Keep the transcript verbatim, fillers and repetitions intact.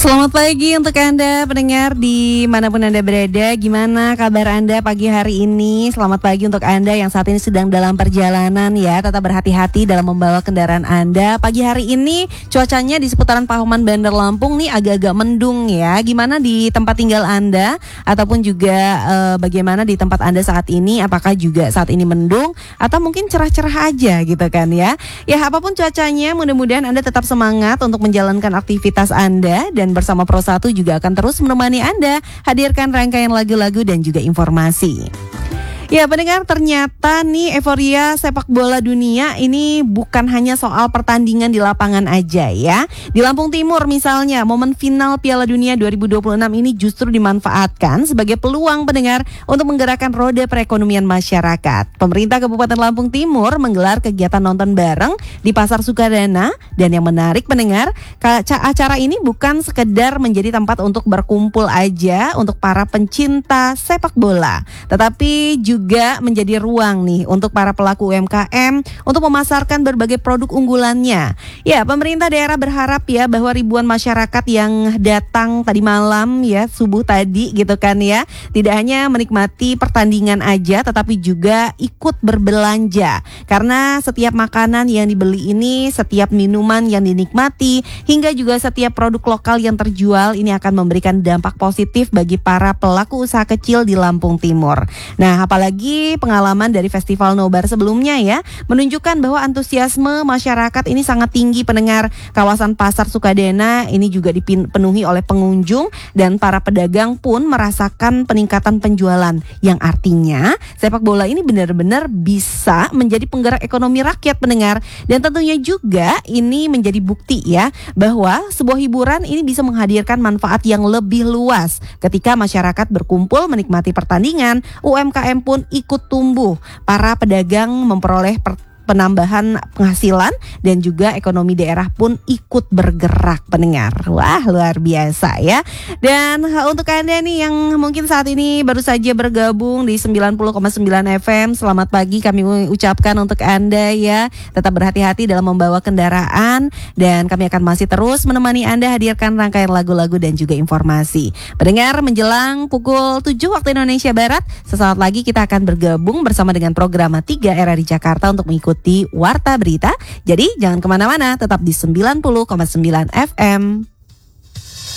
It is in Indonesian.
Selamat pagi untuk Anda pendengar dimanapun Anda berada. Gimana kabar Anda pagi hari ini? Selamat pagi untuk Anda yang saat ini sedang dalam perjalanan ya. Tetap berhati-hati dalam membawa kendaraan Anda. Pagi hari ini cuacanya di seputaran Pahoman Bandar Lampung nih agak-agak mendung ya. Gimana di tempat tinggal Anda? Ataupun juga eh, bagaimana di tempat Anda saat ini? Apakah juga saat ini mendung? Atau mungkin cerah-cerah aja gitu kan ya? Ya apapun cuacanya, mudah-mudahan Anda tetap semangat untuk menjalankan aktivitas Anda. Dan bersama Pro satu juga akan terus menemani Anda hadirkan rangkaian lagu-lagu dan juga informasi. Ya pendengar, ternyata nih euforia sepak bola dunia ini bukan hanya soal pertandingan di lapangan aja ya. Di Lampung Timur misalnya, momen final Piala Dunia dua ribu dua puluh enam ini justru dimanfaatkan sebagai peluang pendengar untuk menggerakkan roda perekonomian masyarakat. Pemerintah Kabupaten Lampung Timur menggelar kegiatan nonton bareng di Pasar Sukadana. Dan yang menarik pendengar, acara ini bukan sekedar menjadi tempat untuk berkumpul aja untuk para pencinta sepak bola, tetapi juga juga menjadi ruang nih untuk para pelaku U M K M untuk memasarkan berbagai produk unggulannya. Ya, pemerintah daerah berharap ya bahwa ribuan masyarakat yang datang tadi malam ya, subuh tadi gitu kan ya, tidak hanya menikmati pertandingan aja tetapi juga ikut berbelanja. Karena setiap makanan yang dibeli ini, setiap minuman yang dinikmati, hingga juga setiap produk lokal yang terjual ini akan memberikan dampak positif bagi para pelaku usaha kecil di Lampung Timur. Nah, apalagi Lagi pengalaman dari Festival Nobar sebelumnya ya menunjukkan bahwa antusiasme masyarakat ini sangat tinggi pendengar. Kawasan Pasar Sukadana ini juga dipenuhi oleh pengunjung dan para pedagang pun merasakan peningkatan penjualan, yang artinya sepak bola ini benar-benar bisa menjadi penggerak ekonomi rakyat pendengar. Dan tentunya juga ini menjadi bukti ya bahwa sebuah hiburan ini bisa menghadirkan manfaat yang lebih luas. Ketika masyarakat berkumpul menikmati pertandingan, U M K M pun ikut tumbuh. Para pedagang memperoleh per- penambahan penghasilan dan juga ekonomi daerah pun ikut bergerak pendengar. Wah, luar biasa ya. Dan untuk Anda nih yang mungkin saat ini baru saja bergabung di sembilan puluh koma sembilan F M, selamat pagi kami ucapkan untuk Anda ya. Tetap berhati-hati dalam membawa kendaraan dan kami akan masih terus menemani Anda hadirkan rangkaian lagu-lagu dan juga informasi. Pendengar, menjelang pukul tujuh waktu Indonesia Barat, sesaat lagi kita akan bergabung bersama dengan program tiga R R I Jakarta untuk mengikuti Warta Berita. Jadi jangan kemana-mana, tetap di sembilan puluh koma sembilan F M.